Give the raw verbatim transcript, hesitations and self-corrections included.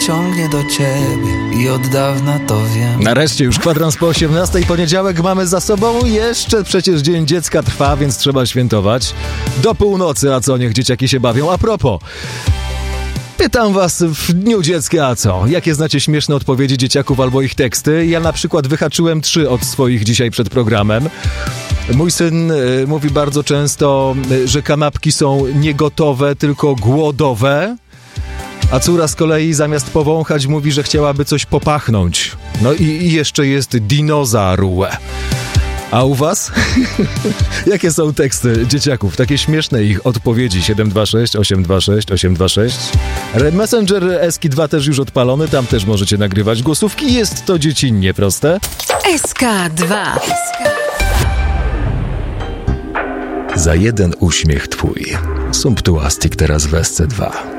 ciągnie do ciebie i od dawna to wiem. Nareszcie już kwadrans po osiemnastej, poniedziałek mamy za sobą. Jeszcze przecież Dzień Dziecka trwa, więc trzeba świętować. Do północy, a co, niech dzieciaki się bawią. A propos, pytam was w Dniu Dziecka, a co? Jakie znacie śmieszne odpowiedzi dzieciaków albo ich teksty? Ja na przykład wyhaczyłem trzy od swoich dzisiaj przed programem. Mój syn y, mówi bardzo często, y, że kanapki są nie gotowe, tylko głodowe. A córa z kolei zamiast powąchać mówi, że chciałaby coś popachnąć. No i, i jeszcze jest dinozaur. A u was? Jakie są teksty dzieciaków? Takie śmieszne ich odpowiedzi. siedem dwa sześć osiem dwa sześć osiem dwa sześć. Messenger S K dwa też już odpalony, tam też możecie nagrywać głosówki. Jest to dziecinnie proste. S K dwa. Za jeden uśmiech twój. Sumptuastik teraz w S C dwa.